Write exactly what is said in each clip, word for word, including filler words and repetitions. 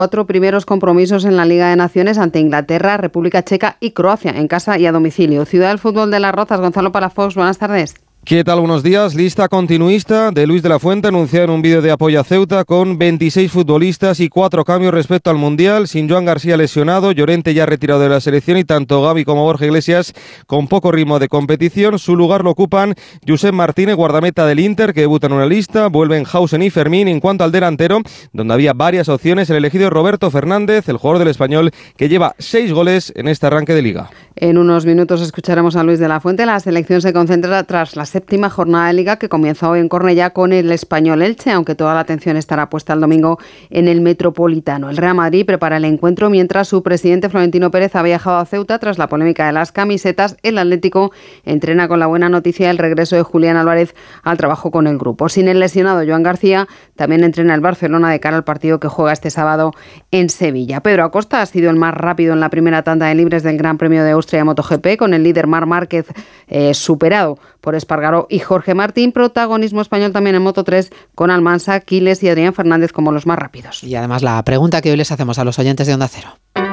Cuatro primeros compromisos en la Liga de Naciones ante Inglaterra, República Checa y Croacia, en casa y a domicilio. Ciudad del Fútbol de Las Rozas, Gonzalo Palafox, buenas tardes. ¿Qué tal? Buenos días. Lista continuista de Luis de la Fuente anunciada en un vídeo de apoyo a Ceuta con veintiséis futbolistas y cuatro cambios respecto al Mundial, sin Joan García lesionado, Llorente ya retirado de la selección y tanto Gavi como Borja Iglesias con poco ritmo de competición. Su lugar lo ocupan Josep Martínez, guardameta del Inter, que debuta en una lista, vuelven Hausen y Fermín. En cuanto al delantero, donde había varias opciones, el elegido es Roberto Fernández, el jugador del Español, que lleva seis goles en este arranque de Liga. En unos minutos escucharemos a Luis de la Fuente. La selección se concentra tras las séptima jornada de Liga que comienza hoy en Cornellá con el Español Elche, aunque toda la atención estará puesta el domingo en el Metropolitano. El Real Madrid prepara el encuentro mientras su presidente Florentino Pérez ha viajado a Ceuta tras la polémica de las camisetas. El Atlético entrena con la buena noticia del regreso de Julián Álvarez al trabajo con el grupo. Sin el lesionado Joan García, también entrena el Barcelona de cara al partido que juega este sábado en Sevilla. Pedro Acosta ha sido el más rápido en la primera tanda de libres del Gran Premio de Austria de MotoGP, con el líder Marc Márquez eh, superado por Espargaró y Jorge Martín. Protagonismo español también en Moto tres con Almansa, Quiles y Adrián Fernández como los más rápidos. Y además la pregunta que hoy les hacemos a los oyentes de Onda Cero.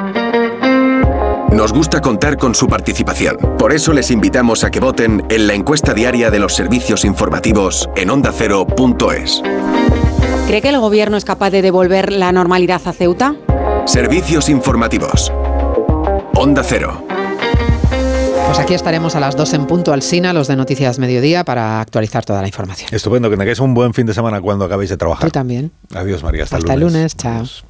Nos gusta contar con su participación. Por eso les invitamos a que voten en la encuesta diaria de los servicios informativos en onda cero punto es. ¿Cree que el gobierno es capaz de devolver la normalidad a Ceuta? Servicios informativos. Onda Cero. Pues aquí estaremos a las dos en punto al Sina, los de Noticias Mediodía, para actualizar toda la información. Estupendo, que tengáis un buen fin de semana cuando acabéis de trabajar. Tú también. Adiós, María, hasta, hasta el lunes. lunes. Chao. Adiós.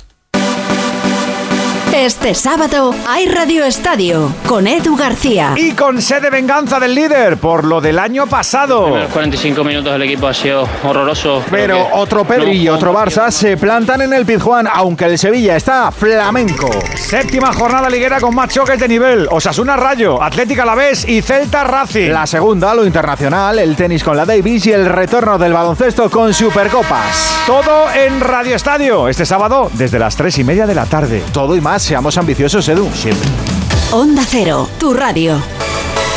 Este sábado hay Radio Estadio con Edu García. Y con sed de venganza del líder por lo del año pasado. En los cuarenta y cinco minutos del equipo ha sido horroroso. Pero otro Pedri y otro Barça se plantan en el Pizjuán, aunque el Sevilla está flamenco. Séptima jornada liguera con más choques de nivel. Osasuna Rayo, Atlético Alavés y Celta Racing. La segunda, lo internacional, el tenis con la Davis y el retorno del baloncesto con Supercopas. Todo en Radio Estadio, este sábado desde las tres y media de la tarde. Todo y más. Seamos ambiciosos, Edu, siempre. Onda Cero, tu radio.